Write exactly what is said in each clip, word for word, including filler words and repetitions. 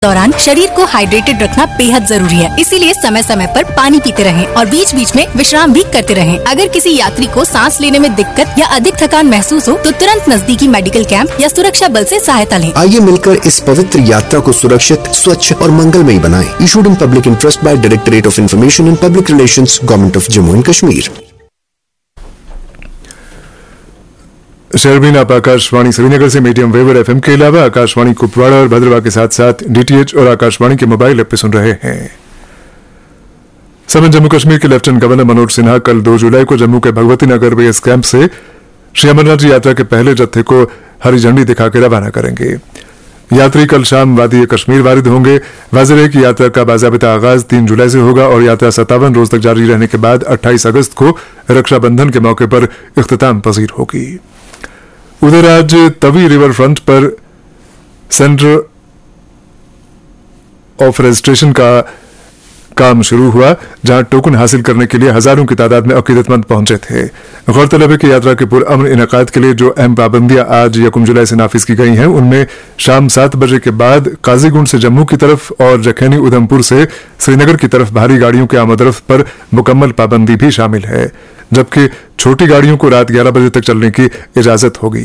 दौरान शरीर को हाइड्रेटेड रखना बेहद जरूरी है, इसीलिए समय समय पर पानी पीते रहें और बीच बीच में विश्राम भी करते रहें। अगर किसी यात्री को सांस लेने में दिक्कत या अधिक थकान महसूस हो तो तुरंत नजदीकी मेडिकल कैंप या सुरक्षा बल से सहायता लें। आइए मिलकर इस पवित्र यात्रा को सुरक्षित, स्वच्छ और मंगलमयी बनाएं। Issued in public interest by directorate of information and public relations, government of Jammu and Kashmir. शहरबीन आप आकाशवाणी श्रीनगर से मीडियम वेव और एफएम के अलावा आकाशवाणी कुपवाड़ा और भद्रवा के साथ साथ डीटीएच और आकाशवाणी के मोबाइल ऐप पे सुन रहे हैं। समन जम्मू कश्मीर के लेफ्टिनेंट गवर्नर मनोज सिन्हा कल दो जुलाई को जम्मू के भगवती नगर बेस कैंप से श्री अमरनाथ जी यात्रा के पहले जत्थे को हरी झंडी दिखाकर रवाना करेंगे। यात्री कल शाम वादी कश्मीर वारिद होंगे। वाज़ेह है कि यात्रा का बाज़ाबिता आगाज तीन जुलाई से होगा और यात्रा सत्तावन रोज तक जारी रहने के बाद अट्ठाईस अगस्त को रक्षाबंधन के मौके पर इख्तिताम पजीर होगी। उधर आज तवी रिवर फ्रंट पर सेंटर ऑफ रजिस्ट्रेशन का काम शुरू हुआ, जहां टोकन हासिल करने के लिए हजारों की तादाद में अकीदतमंद पहुंचे थे। गौरतलब है कि यात्रा के पुरअमन इनेकाद के लिए जो अहम पाबंदियां आज यकम जुलाई से नाफिज की गई हैं, उनमें शाम सात बजे के बाद काजीगुंड से जम्मू की तरफ और जखैनी उधमपुर से श्रीनगर की तरफ भारी गाड़ियों के आमदरफ्त पर मुकम्मल पाबंदी भी शामिल है, जबकि छोटी गाड़ियों को रात ग्यारह बजे तक चलने की इजाजत होगी।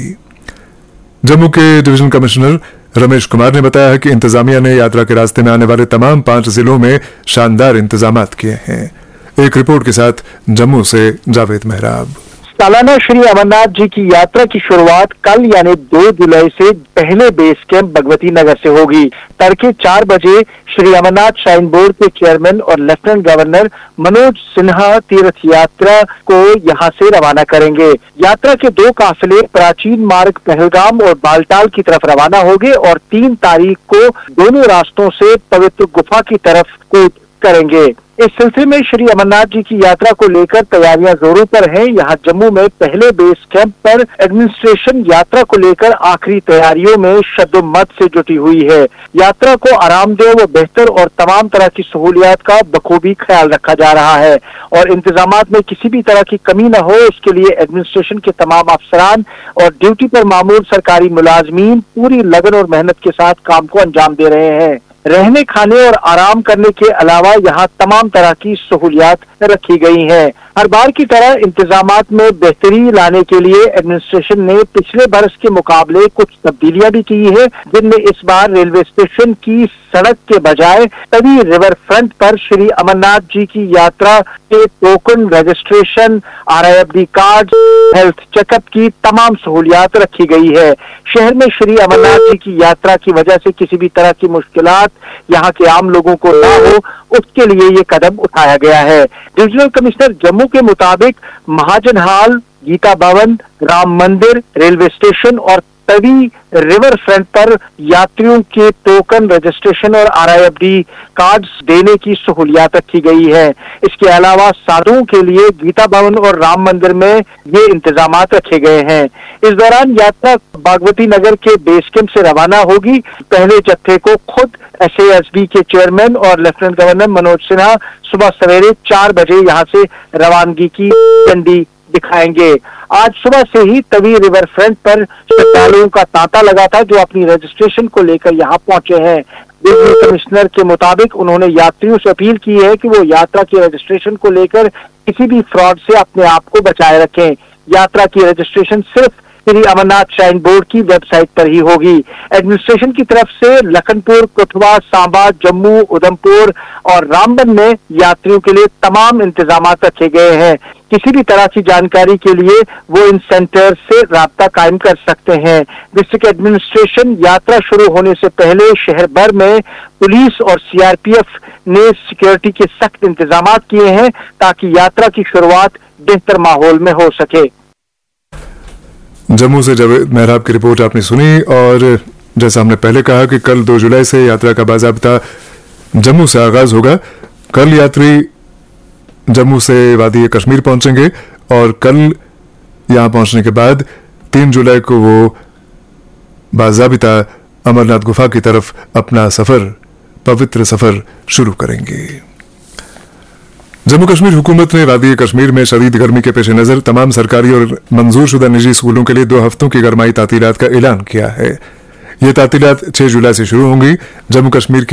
जम्मू के डिवीजन कमिश्नर रमेश कुमार ने बताया है कि इंतजामिया ने यात्रा के रास्ते में आने वाले तमाम पांच जिलों में शानदार इंतजामात किए हैं। एक रिपोर्ट के साथ जम्मू से जावेद मेहराब। सालाना श्री अमरनाथ जी की यात्रा की शुरुआत कल यानी दो जुलाई से पहले बेस कैंप भगवती नगर से होगी। तड़के चार बजे श्री अमरनाथ श्राइन बोर्ड के चेयरमैन और लेफ्टिनेंट गवर्नर मनोज सिन्हा तीर्थ यात्रा को यहां से रवाना करेंगे। यात्रा के दो काफिले प्राचीन मार्ग पहलगाम और बालटाल की तरफ रवाना होंगे और तीन तारीख को दोनों रास्तों से पवित्र गुफा की तरफ कूच करेंगे। इस सिलसिले में श्री अमरनाथ जी की यात्रा को लेकर तैयारियां जोरों पर हैं। यहां जम्मू में पहले बेस कैंप पर एडमिनिस्ट्रेशन यात्रा को लेकर आखिरी तैयारियों में शद्दोमत से जुटी हुई है। यात्रा को आरामदेह व बेहतर और तमाम तरह की सहूलियात का बखूबी ख्याल रखा जा रहा है और इंतजामात में किसी भी तरह की कमी न हो, इसके लिए एडमिनिस्ट्रेशन के तमाम अफसरान और ड्यूटी पर मामूल सरकारी मुलाजमीन पूरी लगन और मेहनत के साथ काम को अंजाम दे रहे हैं। रहने, खाने और आराम करने के अलावा यहाँ तमाम तरह की सहूलियात रखी गई हैं। हर बार की तरह इंतजामात में बेहतरी लाने के लिए एडमिनिस्ट्रेशन ने पिछले बरस के मुकाबले कुछ तब्दीलियां भी की है, जिनमें इस बार रेलवे स्टेशन की सड़क के बजाय तवी रिवर फ्रंट पर श्री अमरनाथ जी की यात्रा के token registration, are I F D card, health checkup की तमाम सहूलियात रखी गई है। शहर में श्री अमरनाथ जी की यात्रा की वजह से किसी भी तरह की मुश्किलात यहाँ के आम लोगों को ना हो, उसके लिए ये कदम उठाया गया है। डिविजनल कमिश्नर जम्मू के मुताबिक महाजन हाल, गीता भवन, राम मंदिर, रेलवे स्टेशन और तवी रिवर फ्रंट पर यात्रियों के टोकन रजिस्ट्रेशन और are I F D cards देने की सहूलियात रखी गई है। इसके अलावा साधुओं के लिए गीता भवन और राम मंदिर में ये इंतजामात रखे गए हैं। इस दौरान यात्रा भगवती नगर के बेस कैंप से रवाना होगी। पहले जत्थे को खुद एस ए एस बी के चेयरमैन और लेफ्टिनेंट गवर्नर मनोज सिन्हा सुबह सवेरे चार बजे यहाँ से रवानगी की झंडी दिखाएंगे। आज सुबह से ही तवी रिवर फ्रंट पर श्रद्धालुओं का तांता लगा था, जो अपनी रजिस्ट्रेशन को लेकर यहाँ पहुंचे हैं। डिप्टी कमिश्नर के मुताबिक उन्होंने यात्रियों से अपील की है कि वो यात्रा की रजिस्ट्रेशन को लेकर किसी भी फ्रॉड से अपने आप को बचाए रखें। यात्रा की रजिस्ट्रेशन सिर्फ श्री अमरनाथ श्राइन बोर्ड की वेबसाइट पर ही होगी। एडमिनिस्ट्रेशन की तरफ से लखनपुर, कठुआ, सांबा, जम्मू, उधमपुर और रामबन में यात्रियों के लिए तमाम इंतजामात रखे गए हैं। किसी भी तरह की जानकारी के लिए वो इन सेंटर से राब्ता कायम कर सकते हैं। डिस्ट्रिक्ट एडमिनिस्ट्रेशन यात्रा शुरू होने से पहले शहर भर में पुलिस और सी आर पी एफ ने सिक्योरिटी के सख्त इंतजामात किए हैं, ताकि यात्रा की शुरुआत बेहतर माहौल में हो सके। जम्मू से जावेद मेहराब की रिपोर्ट आपने सुनी। और जैसा हमने पहले कहा कि कल दो जुलाई से यात्रा का बाज़ाबिता जम्मू से आगाज होगा। कल यात्री जम्मू से वादी कश्मीर पहुंचेंगे और कल यहां पहुंचने के बाद तीन जुलाई को वो बाज़ाबिता अमरनाथ गुफा की तरफ अपना सफर, पवित्र सफर शुरू करेंगे। जम्मू कश्मीर हुकूमत ने वादी कश्मीर में शदीद गर्मी के पेश नजर तमाम सरकारी और मंजूर शुदा निजी स्कूलों के लिए दो हफ्तों की गरमाई तातीलात का ऐलान किया है। ये तातीलात छह जुलाई से शुरू होंगी। जम्मू कश्मीर